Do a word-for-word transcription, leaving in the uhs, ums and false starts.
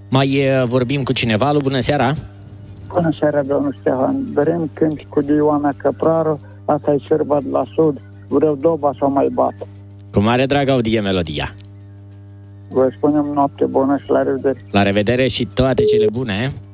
Mai uh, vorbim cu cineva. Alu, bună seara! Bună seara, domnul Ștefan. Vrem când cu Ioana Căpraru, asta e sârba de la sud, vreau doba sau mai bat. Cu mare drag audie melodia. Vă spunem noapte bună și la revedere. La revedere și toate cele bune!